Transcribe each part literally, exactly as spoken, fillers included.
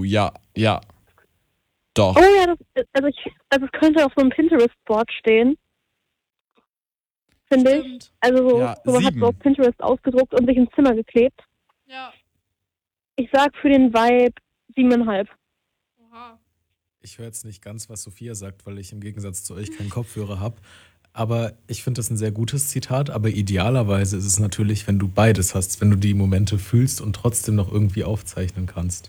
ja, ja. Doch. Oh ja, das, also, ich, also es könnte auf so einem Pinterest-Board stehen. Finde ich. Also so, Ja, so man hat sieben. so auf Pinterest ausgedruckt und sich ins Zimmer geklebt. Ja. Ich sag für den Vibe siebeneinhalb. Oha. Ich höre jetzt nicht ganz, was Sophia sagt, weil ich im Gegensatz zu euch keinen Kopfhörer habe. Aber ich finde das ein sehr gutes Zitat. Aber idealerweise ist es natürlich, wenn du beides hast, wenn du die Momente fühlst und trotzdem noch irgendwie aufzeichnen kannst.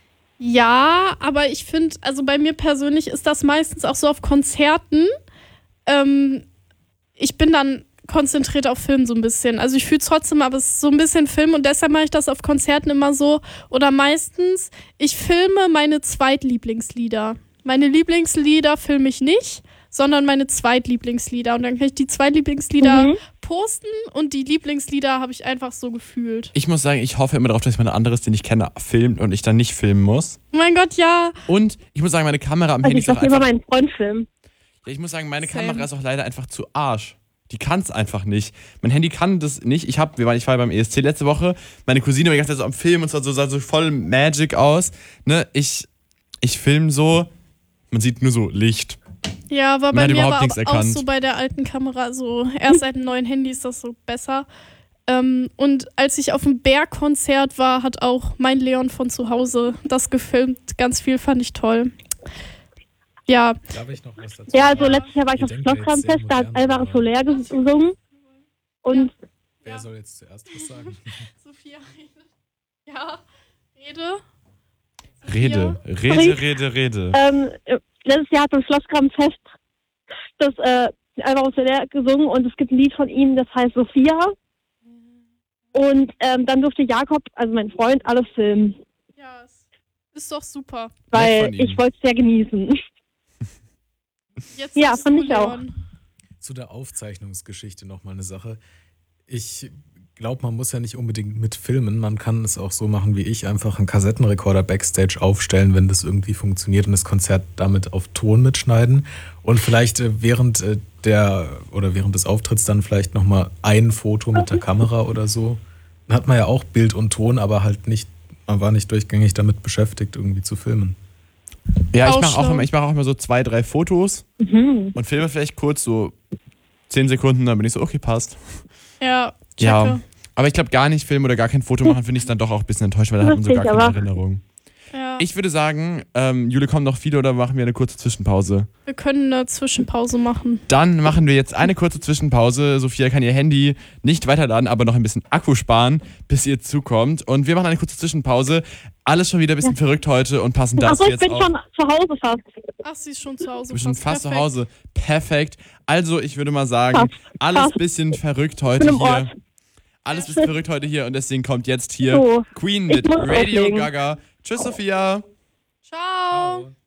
Ja, aber ich finde, also bei mir persönlich ist das meistens auch so auf Konzerten. Ähm, ich bin dann konzentriert auf Film so ein bisschen. Also ich fühle es trotzdem, aber es ist so ein bisschen Film und deshalb mache ich das auf Konzerten immer so. Oder meistens, ich filme meine Zweitlieblingslieder. Meine Lieblingslieder filme ich nicht, sondern meine Zweitlieblingslieder. Und dann kann ich die Zweitlieblingslieder Mhm. posten und die Lieblingslieder habe ich einfach so gefühlt. Ich muss sagen, ich hoffe immer darauf, dass jemand anderes, den ich kenne, filmt und ich dann nicht filmen muss. Oh mein Gott, ja. Und ich muss sagen, meine Kamera am Also Handy ich ist auch lasse immer einfach... meinen Freund filmen. Ja, ich muss sagen, meine Same. Kamera ist auch leider einfach zu Arsch. Die kann es einfach nicht. Mein Handy kann das nicht. Ich, hab, wir waren, ich war beim E S C letzte Woche. Meine Cousine war die ganze Zeit so am Film und sah so, sah so voll Magic aus. Ne? Ich, ich film so, man sieht nur so Licht. Ja, war Man bei hat mir überhaupt aber nichts auch, auch erkannt. so bei der alten Kamera, so erst seit dem neuen Handy ist das so besser. Ähm, und als ich auf dem Bergkonzert war, hat auch mein Leon von zu Hause das gefilmt. Ganz viel fand ich toll. Ja, Darf ich noch was dazu Ja, also sagen? letztes Jahr war ich Ihr auf denkt ja jetzt Schlosskramfest, sehr da hat modern, Alvaro aber- Soler gesungen. Und Wer soll jetzt zuerst was sagen? Sophia, ja, Rede. Rede, Rede, Rede, Rede. ähm, letztes Jahr hat beim Schlosskramfest das äh, Alvaro Soler gesungen und es gibt ein Lied von ihm, das heißt Sophia. Und ähm, dann durfte Jakob, also mein Freund, alles filmen. Ja, es ist doch super. Weil von ihm. ich wollte es sehr genießen. Jetzt Ja, sagst fand du, ich auch. Leon. Zu der Aufzeichnungsgeschichte nochmal eine Sache. Ich glaube, man muss ja nicht unbedingt mitfilmen. Man kann es auch so machen wie ich, einfach einen Kassettenrekorder backstage aufstellen, wenn das irgendwie funktioniert und das Konzert damit auf Ton mitschneiden. Und vielleicht äh, während äh, der oder während des Auftritts dann vielleicht nochmal ein Foto mit der Kamera oder so. Dann hat man ja auch Bild und Ton, aber halt nicht, man war nicht durchgängig damit beschäftigt, irgendwie zu filmen. Ja, ich Auch mache auch, schlau. immer- ich mach auch immer so zwei, drei Fotos Mhm. und filme vielleicht kurz so zehn Sekunden, dann bin ich so, okay, passt. Ja, checke. Ja, aber ich glaube, gar nicht filmen oder gar kein Foto machen, finde ich dann doch auch ein bisschen enttäuscht, weil da hat man so gar Lustig, keine aber- Erinnerung. Ja. Ich würde sagen, ähm, Jule, kommen noch viele oder machen wir eine kurze Zwischenpause? Wir können eine Zwischenpause machen. Dann machen wir jetzt eine kurze Zwischenpause. Sophia kann ihr Handy nicht weiterladen, aber noch ein bisschen Akku sparen, bis ihr zukommt. Und wir machen eine kurze Zwischenpause. Alles schon wieder ein bisschen verrückt heute und passen dazu Achso, ich jetzt bin auch. schon zu Hause fast. Ach, sie ist schon zu Hause. Wir sind fast zu Perfekt. Hause. Perfekt. Also, ich würde mal sagen, Fast, alles fast. bisschen verrückt Ich heute bin im hier. Ort. Alles bisschen verrückt heute hier und deswegen kommt jetzt hier So, Queen ich mit muss Radio auflegen. Gaga. Tschüss, Sophia. Ciao.